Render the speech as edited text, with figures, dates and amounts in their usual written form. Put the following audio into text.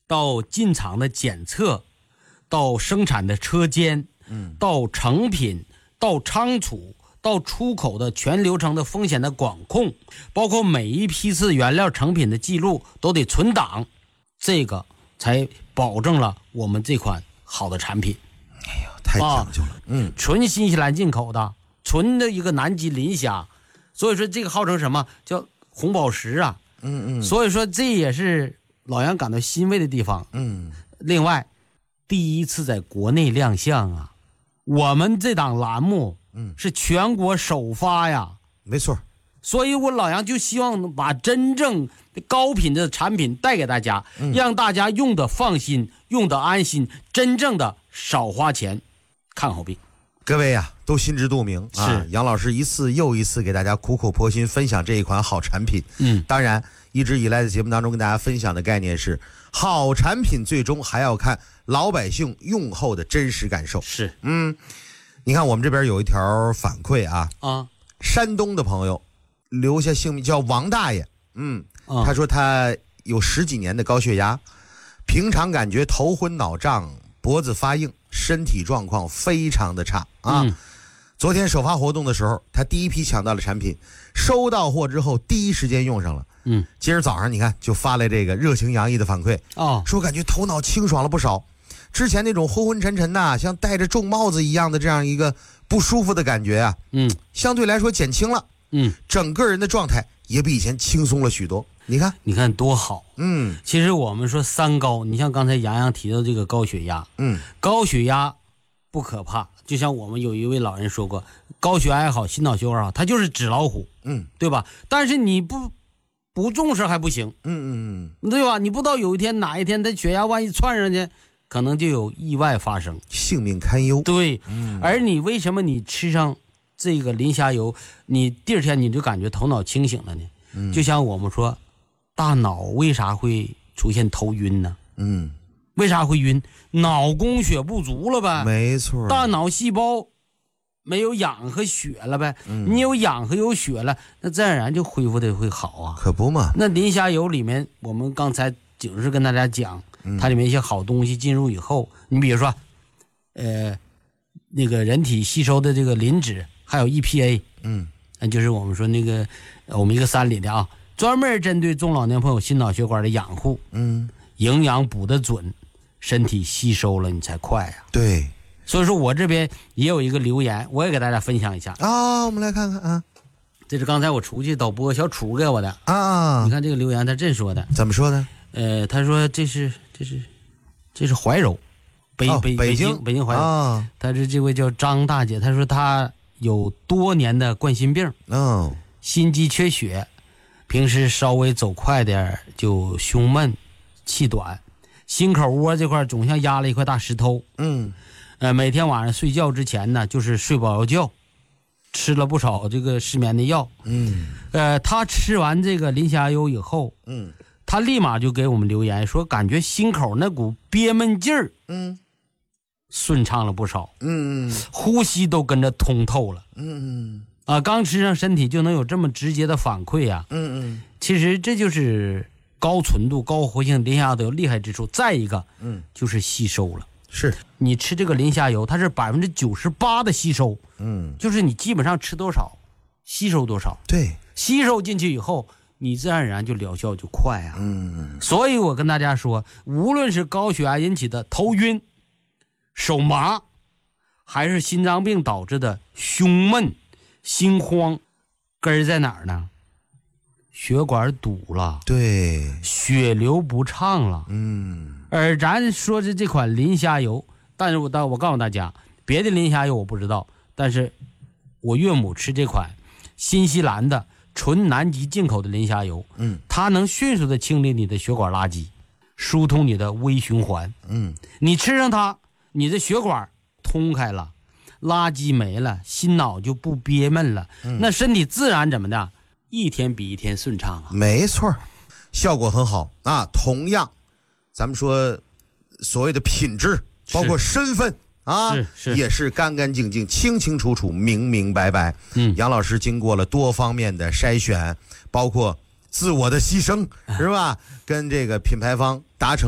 到进厂的检测，到生产的车间，到成品，到仓储，到出口的全流程的风险的管控，包括每一批次原料成品的记录都得存档，这个才保证了我们这款好的产品。 哎呦，太讲究了。 纯新西兰进口的，纯的一个南极磷虾，所以说这个号称什么叫红宝石啊。所以说这也是老杨感到欣慰的地方。另外第一次在国内亮相啊，我们这档栏目是全国首发呀。 没错。 所以我老杨就希望把真正高品质的产品带给大家，让大家用的放心，用的安心，真正的少花钱看好病。 各位啊，都心知肚明啊。 是杨老师一次又一次给大家苦口婆心分享这一款好产品。当然一直以来的节目当中跟大家分享的概念是，好产品最终还要看老百姓用后的真实感受。 是。 你看我们这边有一条反馈啊，山东的朋友留下姓名叫王大爷。他说他有10几年的高血压，平常感觉头昏脑胀，脖子发硬，身体状况非常的差啊。昨天首发活动的时候，他第一批抢到了产品，收到货之后第一时间用上了。今儿早上你看就发来这个热情洋溢的反馈，说感觉头脑清爽了不少，之前那种昏昏沉沉呐，像戴着重帽子一样的这样一个不舒服的感觉啊，相对来说减轻了。整个人的状态也比以前轻松了许多。你看多好。其实我们说三高，你像刚才杨洋提到这个高血压，高血压不可怕，就像我们有一位老人说过，高血压也好，心脑血管好，它就是纸老虎，对吧？但是你不重视还不行，对吧？你不知道有一天哪一天他血压万一窜上去，可能就有意外发生， 性命堪忧。 对。而你为什么你吃上这个磷虾油，你第二天你就感觉头脑清醒了呢？就像我们说大脑为啥会出现头晕呢？为啥会晕？脑供血不足了呗。 没错。 大脑细胞没有氧和血了呗。你有氧和有血了，那自然而然就恢复的会好啊。 可不嘛。 那磷虾油里面，我们刚才警示跟大家讲，它里面一些好东西进入以后，你比如说那个人体吸收的这个磷脂，还有 EPA，就是我们说那个我们一个3里的啊，专门针对中老年朋友心脑血管的养护，营养补得准，身体吸收了你才快啊。 对。 所以说我这边也有一个留言，我也给大家分享一下啊。我们来看看啊， 这是刚才我出去导播小楚给我的啊。 你看这个留言他这说的， 怎么说的？ 他说这是怀柔，北京怀柔。他这位叫张大姐，她说她有多年的冠心病，心肌缺血，平时稍微走快点就胸闷气短，心口窝这块总像压了一块大石头。每天晚上睡觉之前呢，就是睡不着觉，吃了不少这个失眠的药。他吃完这个磷虾油以后，他立马就给我们留言说，感觉心口那股憋闷劲儿，顺畅了不少。呼吸都跟着通透了。刚吃上身体就能有这么直接的反馈呀。其实这就是高纯度高活性磷虾油厉害之处。再一个就是吸收了。 是你吃这个磷虾油，它是98%的吸收。就是你基本上吃多少吸收多少。 对， 吸收进去以后你自然而然就疗效就快啊。所以我跟大家说，无论是高血压引起的头晕手麻，还是心脏病导致的胸闷心慌，根儿在哪儿呢？血管堵了， 对， 血流不畅了。而咱说的这款磷虾油，但是我告诉大家，别的磷虾油我不知道，但是我岳母吃这款新西兰的纯南极进口的磷虾油，它能迅速的清理你的血管垃圾，疏通你的微循环。你吃上它，你的血管通开了，垃圾没了，心脑就不憋闷了，那身体自然怎么的，一天比一天顺畅啊。 没错，效果很好啊。同样咱们说所谓的品质，包括身份啊，也是干干净净清清楚楚明明白白。杨老师经过了多方面的筛选，包括自我的牺牲，是吧？跟这个品牌方达成